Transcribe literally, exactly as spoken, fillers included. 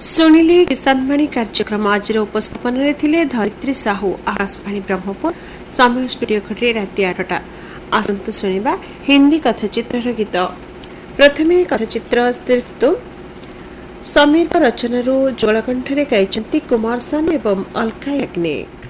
ଶୁଣିଲେ କିସାନବାଣୀ କାର୍ଯ୍ୟକ୍ରମ ଆଜିର ଉପସ୍ଥାପନରେ ଥିଲେ ଧରିତ୍ରୀ ସାହୁ। ଆକାଶବାଣୀ ବ୍ରହ୍ମପୁର। ସମୟ ଷ୍ଟୁଡିଓ ଘରେ ରାତି ଆଠଟା। ଆସନ୍ତୁ ଶୁଣିବା ହିନ୍ଦୀ କଥାଚିତ୍ରର ଗୀତ। ପ୍ରଥମେ କଥାଚିତ୍ର ସିର୍ଫ ତୁମ। ସମୀରଙ୍କ ରଚନାରୁ ଯୁଗଳକଣ୍ଠରେ ଗାଇଛନ୍ତି କୁମାର ସାନୁ ଏବଂ ଅଲକା ୟାଗ୍ନିକ୍।